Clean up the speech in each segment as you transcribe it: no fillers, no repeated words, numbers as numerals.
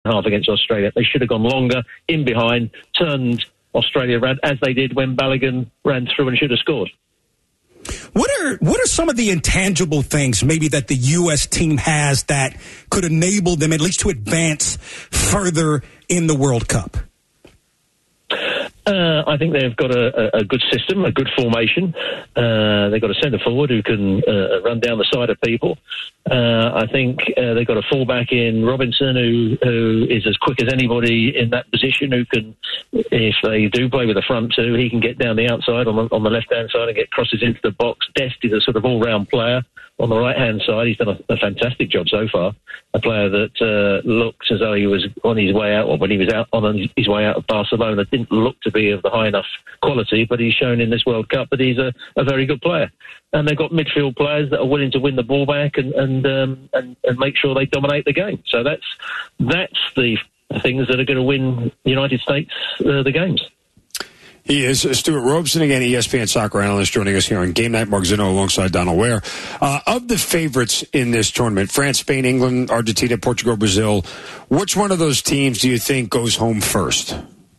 half against Australia. They should have gone longer, in behind, turned Australia around, as they did when Balogun ran through and should have scored. What are some of the intangible things maybe that the U.S. team has that could enable them at least to advance further in the World Cup? I think they've got a good system, a good formation. They've got a centre forward who can run down the side of people. I think they've got a fullback in Robinson who is as quick as anybody in that position, who can, if they do play with the front two, he can get down the outside on the left-hand side and get crosses into the box. Dest is a sort of all-round player. On the right-hand side, he's done a fantastic job so far. A player that looks as though he was on his way out, or when he was on his way out of Barcelona, didn't look to be of the high enough quality, but he's shown in this World Cup that he's a very good player. And they've got midfield players that are willing to win the ball back and make sure they dominate the game. So that's the things that are going to win the United States the games. He is Stuart Robeson, again, ESPN soccer analyst, joining us here on Game Night. Mark Zinno alongside Donald Ware. Of the favorites in this tournament, France, Spain, England, Argentina, Portugal, Brazil, which one of those teams do you think goes home first?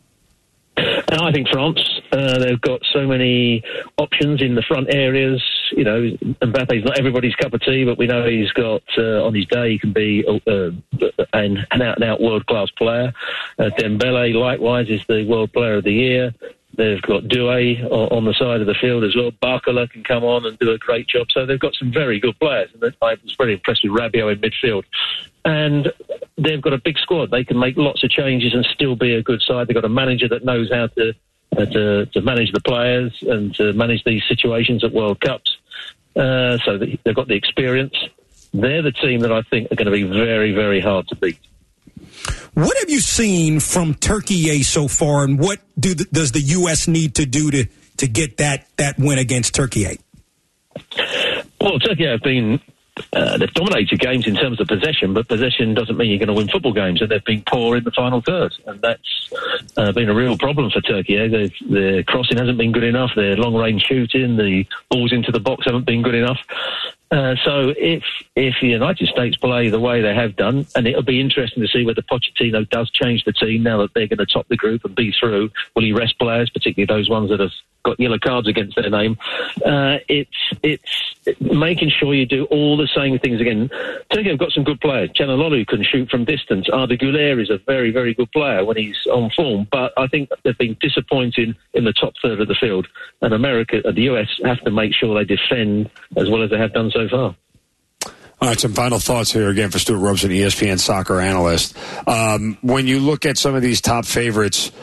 I think France. They've got so many options in the front areas. You know, Mbappe's not everybody's cup of tea, but we know he's got, on his day, he can be an out-and-out world-class player. Dembele, likewise, is the World Player of the Year. They've got Doué on the side of the field as well. Barcola can come on and do a great job. So they've got some very good players. And I was very impressed with Rabiot in midfield. And they've got a big squad. They can make lots of changes and still be a good side. They've got a manager that knows how to manage the players and to manage these situations at World Cups. So they've got the experience. They're the team that I think are going to be very, very hard to beat. What have you seen from Turkey so far, and what does the U.S. need to do to get that win against Turkey? Well, Turkey have been they've dominated games in terms of possession, but possession doesn't mean you're going to win football games, and they've been poor in the final third, and that's been a real problem for Turkey. Their crossing hasn't been good enough, their long-range shooting, the balls into the box haven't been good enough. So if the United States play the way they have done, and it'll be interesting to see whether Pochettino does change the team now that they're going to top the group and be through. Will he rest players, particularly those ones that have got yellow cards against their name? It's making sure you do all the same things again. Turkey have got some good players. Çalhanoğlu can shoot from distance. Arda Güler is a very, very good player when he's on form, but I think they've been disappointing in the top third of the field. And the US have to make sure they defend as well as they have done so far. All right, some final thoughts here again for Stuart Robeson, ESPN soccer analyst. When you look at some of these top favorites,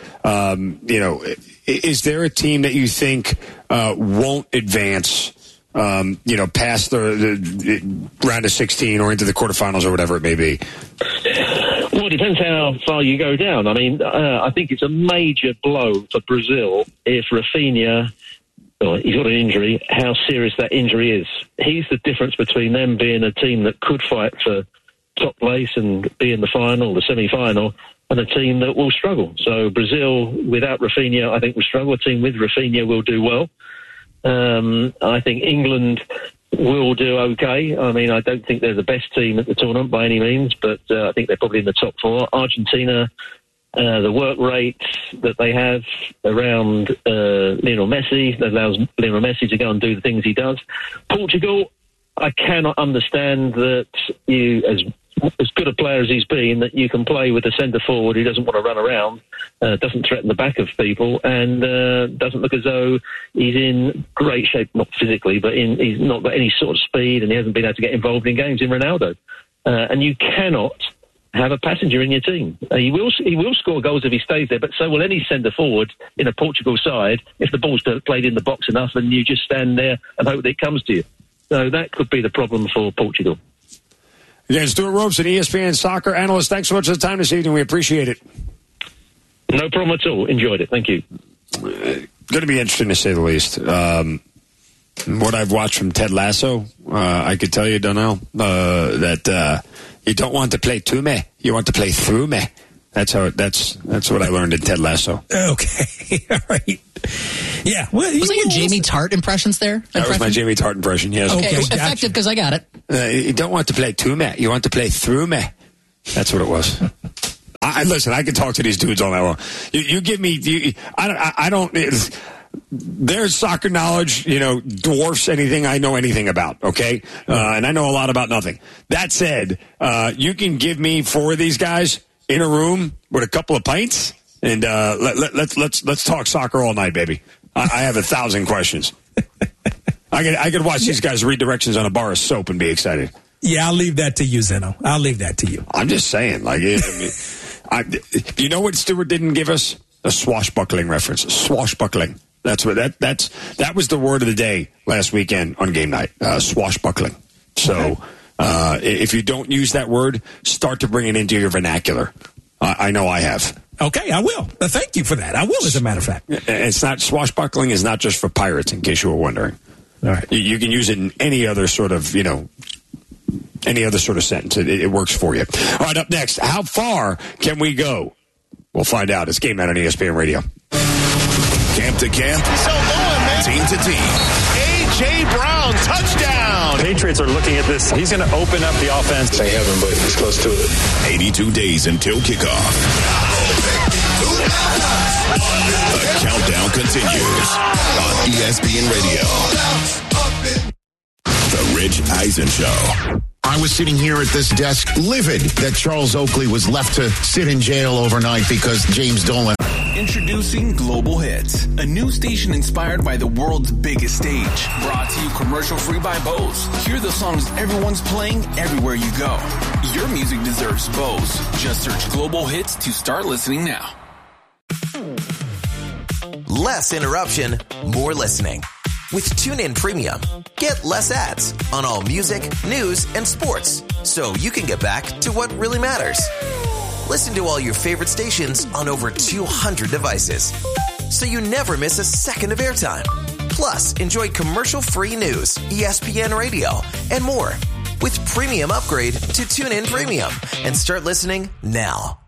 is there a team that you think won't advance, past the round of 16 or into the quarterfinals or whatever it may be? Well, it depends how far you go down. I mean, I think it's a major blow for Brazil if Rafinha, he's got an injury, how serious that injury is. He's the difference between them being a team that could fight for top place and be in the final, the semi-final, and a team that will struggle. So Brazil, without Rafinha, I think will struggle. A team with Rafinha will do well. I think England will do okay. I mean, I don't think they're the best team at the tournament by any means, but I think they're probably in the top four. Argentina, the work rate that they have around Lionel Messi, that allows Lionel Messi to go and do the things he does. Portugal, I cannot understand that you, as good a player as he's been, that you can play with a centre forward who doesn't want to run around, doesn't threaten the back of people, and doesn't look as though he's in great shape, not physically, but he's not got any sort of speed, and he hasn't been able to get involved in games in Ronaldo. And you cannot have a passenger in your team. He will score goals if he stays there, but so will any centre forward in a Portugal side if the ball's played in the box enough and you just stand there and hope that it comes to you. So that could be the problem for Portugal. Again, Stuart Robeson, ESPN soccer analyst. Thanks so much for the time this evening. We appreciate it. No problem at all. Enjoyed it. Thank you. Going to be interesting to say the least. What I've watched from Ted Lasso, I could tell you, Donnell, that you don't want to play to me. You want to play through me. That's what I learned in Ted Lasso. Okay. All right. Yeah. Was that your Jamie Tart impressions there? That was my Jamie Tart impression, yes. Okay, effective because I got it. You don't want to play to me. You want to play through me. That's what it was. Listen, I can talk to these dudes all night long. You give me, I don't. Their soccer knowledge, dwarfs anything I know anything about, okay? And I know a lot about nothing. That said, you can give me 4 of these guys in a room with a couple of pints, and let's talk soccer all night, baby. I have 1,000 questions. I could watch these guys read directions on a bar of soap and be excited. Yeah, I'll leave that to you, Zeno. I'll leave that to you. I'm just saying, you know what Stewart didn't give us? A swashbuckling reference. Swashbuckling. That was the word of the day last weekend on game night. Swashbuckling. So if you don't use that word, start to bring it into your vernacular. I know I have. Okay, I will. Thank you for that. I will, as a matter of fact. It's not, swashbuckling is not just for pirates, in case you were wondering. All right. You can use it in any other sort of, any other sort of sentence. It works for you. All right, up next, how far can we go? We'll find out. It's Game Night on ESPN Radio. Camp to camp, team to team. A.J. Brown, touchdown. Patriots are looking at this. He's going to open up the offense. They haven't, but it's close to it. 82 days until kickoff. The countdown continues on ESPN Radio. The Rich Eisen Show. I was sitting here at this desk livid that Charles Oakley was left to sit in jail overnight because James Dolan. Introducing Global Hits, a new station inspired by the world's biggest stage. Brought to you commercial-free by Bose. Hear the songs everyone's playing everywhere you go. Your music deserves Bose. Just search Global Hits to start listening now. Less interruption, more listening. With TuneIn Premium, get less ads on all music, news, and sports, so you can get back to what really matters. Listen to all your favorite stations on over 200 devices, so you never miss a second of airtime. Plus, enjoy commercial-free news, ESPN Radio, and more. With Premium Upgrade to TuneIn Premium, and start listening now.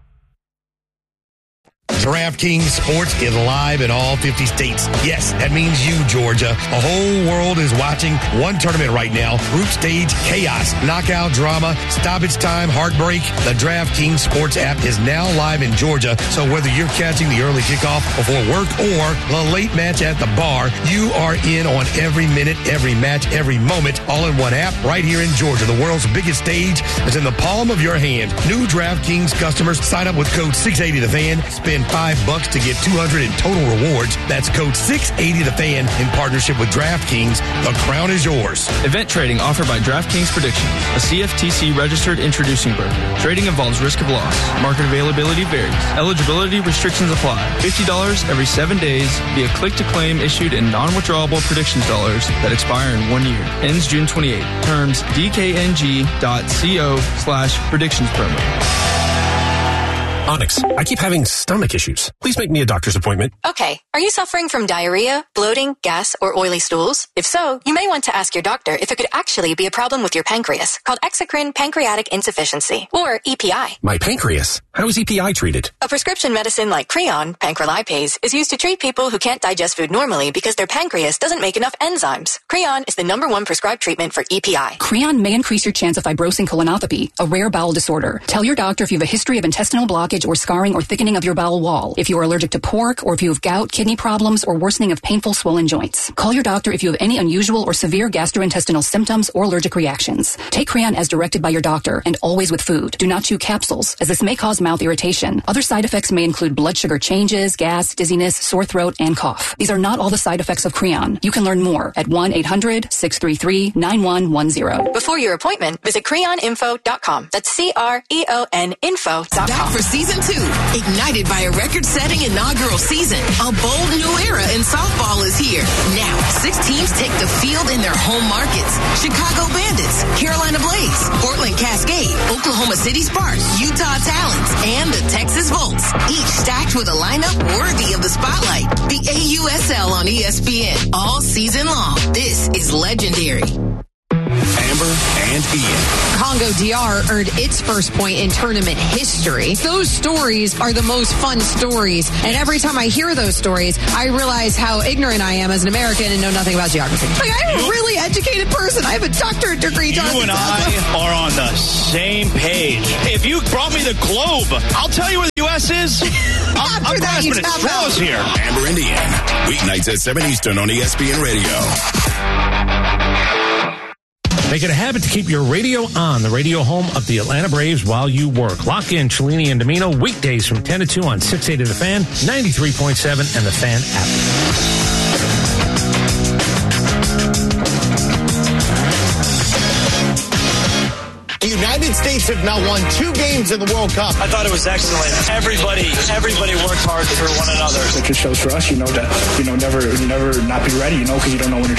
DraftKings Sports is live in all 50 states. Yes, that means you, Georgia. The whole world is watching one tournament right now. Group stage chaos, knockout drama, stoppage time, heartbreak. The DraftKings Sports app is now live in Georgia. So whether you're catching the early kickoff before work or the late match at the bar, you are in on every minute, every match, every moment, all in one app right here in Georgia. The world's biggest stage is in the palm of your hand. New DraftKings customers sign up with code 680TheFan. Spend $5 to get $200 in total rewards. That's code 680TheFan in partnership with DraftKings. The crown is yours. Event trading offered by DraftKings Prediction, a CFTC registered introducing broker. Trading involves risk of loss. Market availability varies. Eligibility restrictions apply. $50 every 7 days via click-to-claim issued in non-withdrawable predictions dollars that expire in 1 year. Ends June 28. Terms dkng.co/predictions promo. Onyx, I keep having stomach issues. Please make me a doctor's appointment. Okay. Are you suffering from diarrhea, bloating, gas, or oily stools? If so, you may want to ask your doctor if it could actually be a problem with your pancreas, called exocrine pancreatic insufficiency, or EPI. My pancreas? How is EPI treated? A prescription medicine like Creon, pancrelipase, is used to treat people who can't digest food normally because their pancreas doesn't make enough enzymes. Creon is the #1 prescribed treatment for EPI. Creon may increase your chance of fibrosing colonopathy, a rare bowel disorder. Tell your doctor if you have a history of intestinal blockage or scarring or thickening of your bowel wall, if you are allergic to pork, or if you have gout, kidney problems, or worsening of painful swollen joints. Call your doctor if you have any unusual or severe gastrointestinal symptoms or allergic reactions. Take Creon as directed by your doctor and always with food. Do not chew capsules, as this may cause mouth irritation. Other side effects may include blood sugar changes, gas, dizziness, sore throat, and cough. These are not all the side effects of Creon. You can learn more at 1-800-633-9110. Before your appointment, visit creoninfo.com. That's CREON info.com. Back for season 2. Ignited by a record-setting inaugural season, a bold new era in softball is here. Now, 6 teams take the field in their home markets. Chicago Bandits, Carolina Blaze, Portland Cascade, Oklahoma City Sparks, Utah Talons, and the Texas Volts. Each stacked with a lineup worthy of the spotlight. The AUSL on ESPN all season long. This is legendary. Amber and and Ian. Congo DR earned its first point in tournament history. Those stories are the most fun stories. And every time I hear those stories, I realize how ignorant I am as an American and know nothing about geography. Like, I'm a really educated person. I have a doctorate degree. You and I are on the same page. If you brought me the globe, I'll tell you where the U.S. is. I'm grasping at straws here. Amber and Ian, weeknights at 7 Eastern on ESPN Radio. Make it a habit to keep your radio on, the radio home of the Atlanta Braves while you work. Lock in Cellini and Domino weekdays from 10 to 2 on 680 The Fan, 93.7, and The Fan app. The United States have now won 2 games in the World Cup. I thought it was excellent. Everybody worked hard for one another. It just shows for us, that, never not be ready, because you don't know when you're